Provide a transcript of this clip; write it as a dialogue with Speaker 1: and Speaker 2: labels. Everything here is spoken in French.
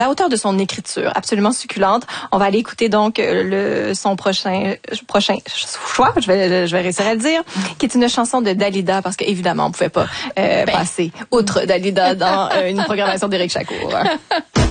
Speaker 1: la hauteur de son écriture, absolument succulente. On va aller écouter donc son prochain choix, je vais réussir à le dire, qui est une chanson de Dalida, parce qu'évidemment, on pouvait pas passer outre Dalida dans une programmation d'Éric Chacour.